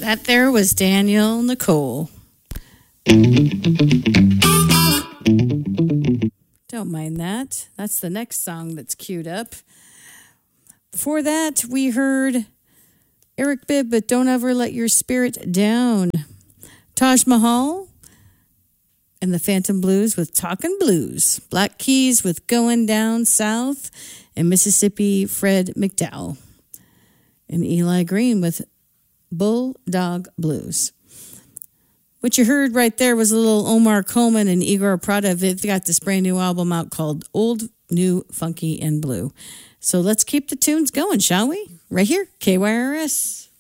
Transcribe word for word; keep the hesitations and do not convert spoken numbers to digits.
That there was Daniel Nicole. Don't mind that. That's the next song that's queued up. Before that, we heard Eric Bibb, but Don't Ever Let Your Spirit Down. Taj Mahal and the Phantom Blues with Talkin' Blues. Black Keys with Going Down South. And Mississippi Fred McDowell. And Eli Green with Bulldog Blues. What you heard right there was a little Omar Coleman and Igor Prada. They've got this brand new album out called Old, New, Funky, and Blue. So let's keep the tunes going, shall we? Right here, K Y R S.